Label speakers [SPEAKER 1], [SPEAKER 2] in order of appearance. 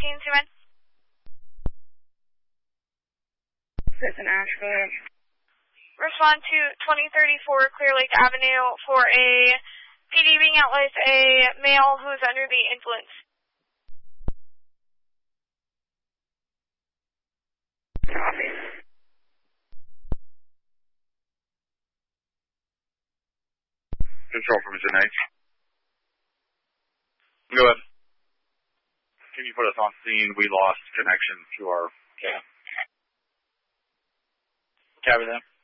[SPEAKER 1] Seaman.
[SPEAKER 2] Prison Ashford.
[SPEAKER 1] Respond to 2034 Clear Lake Avenue for a PD being out with a male who is under the influence.
[SPEAKER 2] Copy.
[SPEAKER 3] Control from Mission H. Go ahead. Can you put us on scene? We lost connection to our cab. Copy that.